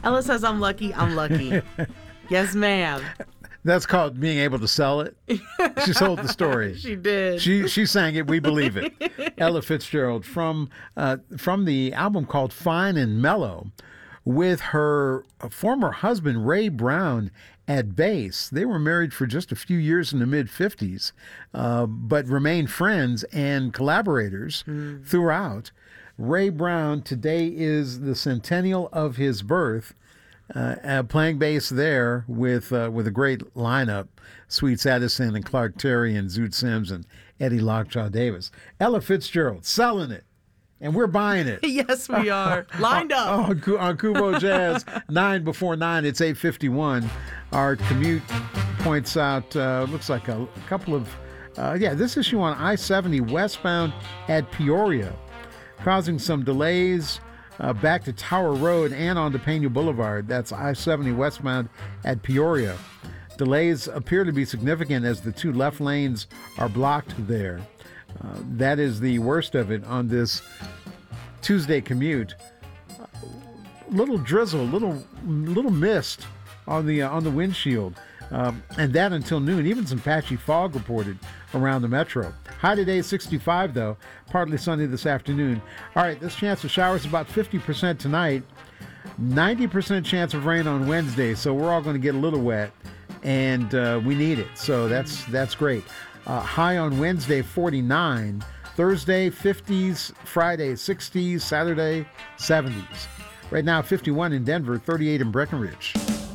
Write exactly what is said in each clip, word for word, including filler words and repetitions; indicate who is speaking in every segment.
Speaker 1: Ella says I'm lucky, I'm lucky. Yes, ma'am.
Speaker 2: That's called being able to sell it. She sold the story.
Speaker 1: She did.
Speaker 2: She she sang it. We believe it. Ella Fitzgerald from uh, from the album called Fine and Mellow, with her former husband Ray Brown at bass. They were married for just a few years in the mid fifties, uh, but remained friends and collaborators mm. throughout. Ray Brown, today is the centennial of his birth. Uh, uh, playing bass there with uh, with a great lineup, Sweets Edison and Clark Terry and Zoot Sims and Eddie Lockjaw Davis. Ella Fitzgerald selling it, and we're buying it.
Speaker 1: Yes, we are. Lined up.
Speaker 2: Oh, on, on Kubo Jazz, nine before nine, it's eight fifty-one. Our commute points out, uh, looks like a, a couple of, uh, yeah, this issue on I seventy westbound at Peoria, causing some delays. Uh, back to Tower Road and onto Pena Boulevard. That's I seventy westbound at Peoria. Delays appear to be significant as the two left lanes are blocked there. Uh, that is the worst of it on this Tuesday commute. Uh, little drizzle, little little mist on the uh, on the windshield, um, and that until noon. Even some patchy fog reported around the metro. High today is sixty-five, though. Partly sunny this afternoon. All right, this chance of showers about fifty percent tonight. ninety percent chance of rain on Wednesday, so we're all going to get a little wet, and uh, we need it. So that's that's great. Uh, high on Wednesday, forty-nine. Thursday, fifties. Friday, sixties. Saturday, seventies. Right now, fifty-one in Denver, thirty-eight in Breckenridge.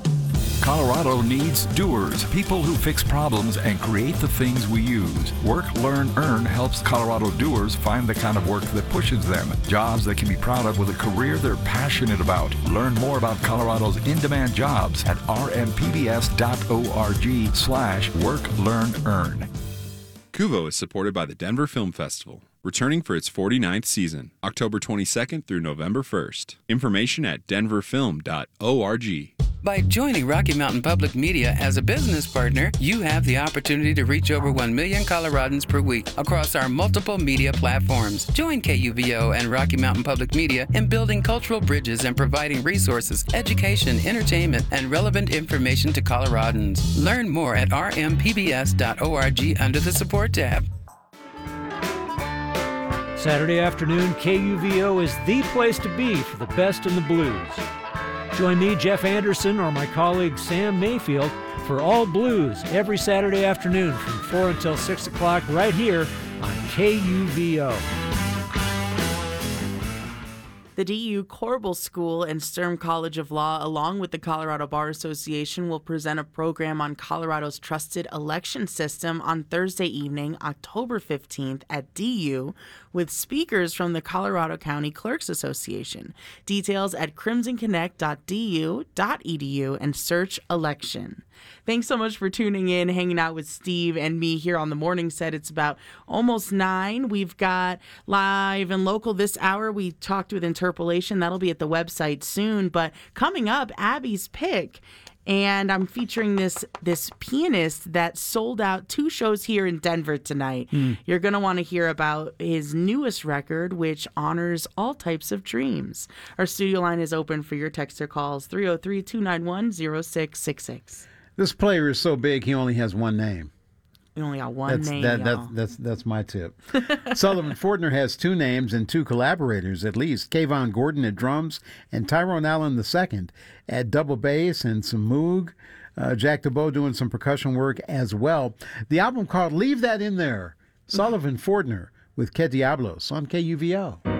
Speaker 3: Colorado needs doers, people who fix problems and create the things we use. Work, Learn, Earn helps Colorado doers find the kind of work that pushes them. Jobs they can be proud of with a career they're passionate about. Learn more about Colorado's in-demand jobs at rmpbs.org slash work, learn, earn.
Speaker 4: Kuvo is supported by the Denver Film Festival, returning for its forty-ninth season, October twenty-second through November first. Information at denver film dot org.
Speaker 5: By joining Rocky Mountain Public Media as a business partner, you have the opportunity to reach over one million Coloradans per week across our multiple media platforms. Join K U V O and Rocky Mountain Public Media in building cultural bridges and providing resources, education, entertainment, and relevant information to Coloradans. Learn more at r m p b s dot org under the support tab.
Speaker 6: Saturday afternoon, K U V O is the place to be for the best in the blues. Join me, Jeff Anderson, or my colleague Sam Mayfield for All Blues every Saturday afternoon from four until six o'clock right here on K U V O.
Speaker 1: The D U Corbel School and Sturm College of Law, along with the Colorado Bar Association, will present a program on Colorado's trusted election system on Thursday evening, October fifteenth at D U, with speakers from the Colorado County Clerks Association. Details at crimson connect dot d u dot e d u and search election. Thanks so much for tuning in, hanging out with Steve and me here on the morning set. It's about almost nine. We've got live and local this hour. We talked with Interpolation. That'll be at the website soon. But coming up, Abby's Pick. And I'm featuring this this pianist that sold out two shows here in Denver tonight. Mm. You're going to want to hear about his newest record, which honors all types of dreams. Our studio line is open for your text or calls, three oh three, two nine one, oh six six six.
Speaker 2: This player is so big, he only has one name.
Speaker 1: You only got one
Speaker 2: that's,
Speaker 1: name,
Speaker 2: that,
Speaker 1: y'all.
Speaker 2: That's, that's, that's my tip. Sullivan Fortner has two names and two collaborators, at least. Kayvon Gordon at drums and Tyrone Allen the second at double bass and some moog. Uh, Jack DeBow doing some percussion work as well. The album called Leave That In There. Sullivan Fortner with Ke Diablos on K U V O.